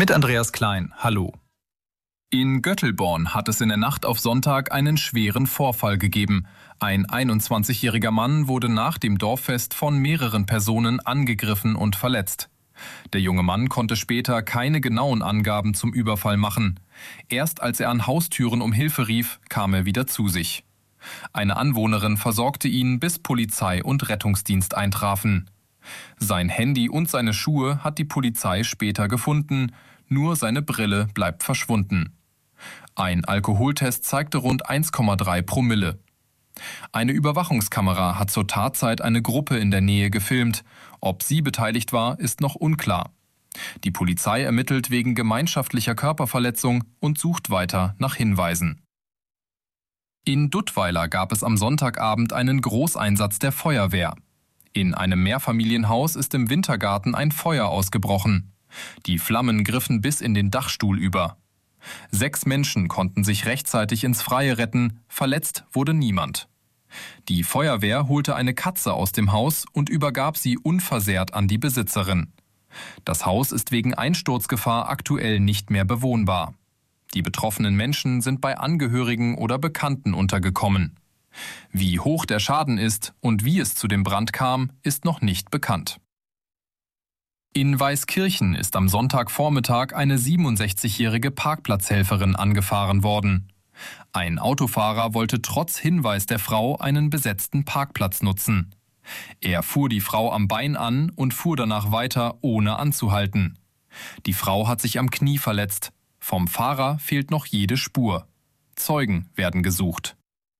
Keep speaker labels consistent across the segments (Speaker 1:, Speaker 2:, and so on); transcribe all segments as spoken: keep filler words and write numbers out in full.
Speaker 1: Mit Andreas Klein, hallo. In Göttelborn hat es in der Nacht auf Sonntag einen schweren Vorfall gegeben. Ein einundzwanzigjähriger Mann wurde nach dem Dorffest von mehreren Personen angegriffen und verletzt. Der junge Mann konnte später keine genauen Angaben zum Überfall machen. Erst als er an Haustüren um Hilfe rief, kam er wieder zu sich. Eine Anwohnerin versorgte ihn, bis Polizei und Rettungsdienst eintrafen. Sein Handy und seine Schuhe hat die Polizei später gefunden, nur seine Brille bleibt verschwunden. Ein Alkoholtest zeigte rund eins Komma drei Promille. Eine Überwachungskamera hat zur Tatzeit eine Gruppe in der Nähe gefilmt. Ob sie beteiligt war, ist noch unklar. Die Polizei ermittelt wegen gemeinschaftlicher Körperverletzung und sucht weiter nach Hinweisen. In Duttweiler gab es am Sonntagabend einen Großeinsatz der Feuerwehr. In einem Mehrfamilienhaus ist im Wintergarten ein Feuer ausgebrochen. Die Flammen griffen bis in den Dachstuhl über. Sechs Menschen konnten sich rechtzeitig ins Freie retten, verletzt wurde niemand. Die Feuerwehr holte eine Katze aus dem Haus und übergab sie unversehrt an die Besitzerin. Das Haus ist wegen Einsturzgefahr aktuell nicht mehr bewohnbar. Die betroffenen Menschen sind bei Angehörigen oder Bekannten untergekommen. Wie hoch der Schaden ist und wie es zu dem Brand kam, ist noch nicht bekannt. In Weißkirchen ist am Sonntagvormittag eine siebenundsechzigjährige Parkplatzhelferin angefahren worden. Ein Autofahrer wollte trotz Hinweis der Frau einen besetzten Parkplatz nutzen. Er fuhr die Frau am Bein an und fuhr danach weiter, ohne anzuhalten. Die Frau hat sich am Knie verletzt. Vom Fahrer fehlt noch jede Spur. Zeugen werden gesucht.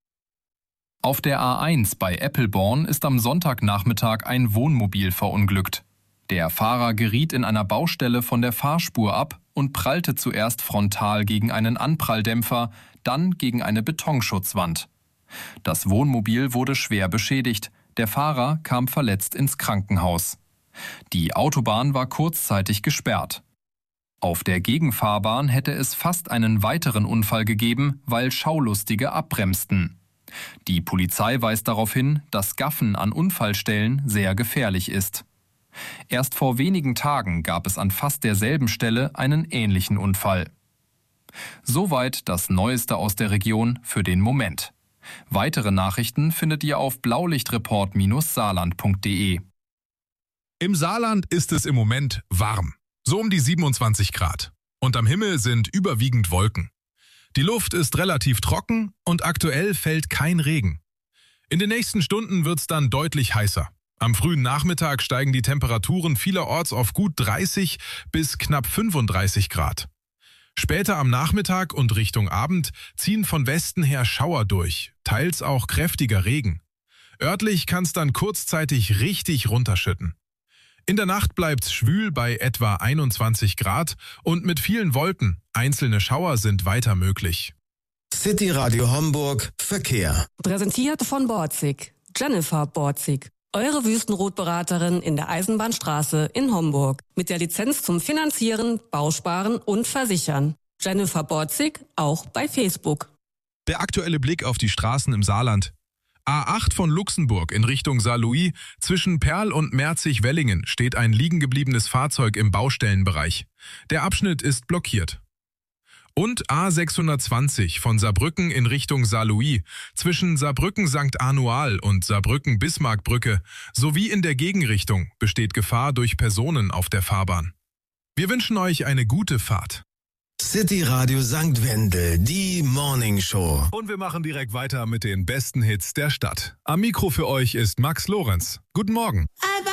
Speaker 1: Auf der A eins bei Eppelborn ist am Sonntagnachmittag ein Wohnmobil verunglückt. Der Fahrer geriet in einer Baustelle von der Fahrspur ab und prallte zuerst frontal gegen einen Anpralldämpfer, dann gegen eine Betonschutzwand. Das Wohnmobil wurde schwer beschädigt, der Fahrer kam verletzt ins Krankenhaus. Die Autobahn war kurzzeitig gesperrt. Auf der Gegenfahrbahn hätte es fast einen weiteren Unfall gegeben, weil Schaulustige abbremsten. Die Polizei weist darauf hin, dass Gaffen an Unfallstellen sehr gefährlich ist. Erst vor wenigen Tagen gab es an fast derselben Stelle einen ähnlichen Unfall. Soweit das Neueste aus der Region für den Moment. Weitere Nachrichten findet ihr auf blaulichtreport Bindestrich saarland Punkt de.
Speaker 2: Im Saarland ist es im Moment warm, so um die siebenundzwanzig Grad. Und am Himmel sind überwiegend Wolken. Die Luft ist relativ trocken und aktuell fällt kein Regen. In den nächsten Stunden wird es dann deutlich heißer. Am frühen Nachmittag steigen die Temperaturen vielerorts auf gut dreißig bis knapp fünfunddreißig Grad. Später am Nachmittag und Richtung Abend ziehen von Westen her Schauer durch, teils auch kräftiger Regen. Örtlich kann es dann kurzzeitig richtig runterschütten. In der Nacht bleibt's schwül bei etwa einundzwanzig Grad und mit vielen Wolken. Einzelne Schauer sind weiter möglich.
Speaker 3: City Radio Homburg Verkehr.
Speaker 4: Präsentiert von Borzig. Jennifer Borzig. Eure Wüstenrotberaterin in der Eisenbahnstraße in Homburg. Mit der Lizenz zum Finanzieren, Bausparen und Versichern. Jennifer Borzig, auch bei Facebook.
Speaker 2: Der aktuelle Blick auf die Straßen im Saarland. A acht von Luxemburg in Richtung Saarlouis. Zwischen Perl und Merzig-Wellingen steht ein liegengebliebenes Fahrzeug im Baustellenbereich. Der Abschnitt ist blockiert. Und A sechshundertzwanzig von Saarbrücken in Richtung Saarlouis, zwischen Saarbrücken-Sankt Anual und Saarbrücken-Bismarckbrücke sowie in der Gegenrichtung besteht Gefahr durch Personen auf der Fahrbahn. Wir wünschen euch eine gute Fahrt.
Speaker 3: City Radio Sankt Wendel, die Morning Show.
Speaker 2: Und wir machen direkt weiter mit den besten Hits der Stadt. Am Mikro für euch ist Max Lorenz. Guten Morgen.
Speaker 5: Aber